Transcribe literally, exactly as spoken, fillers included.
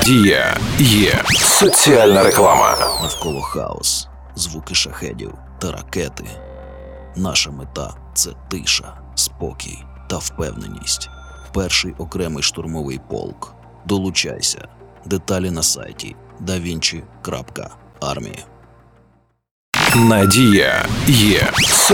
Надія є. Соціальна реклама. Навколо хаос, звуки шахедів та ракети. Наша мета – це тиша, спокій та впевненість. Перший окремий штурмовий полк. Долучайся. Деталі на сайті давінчі крапка армія. Надія є.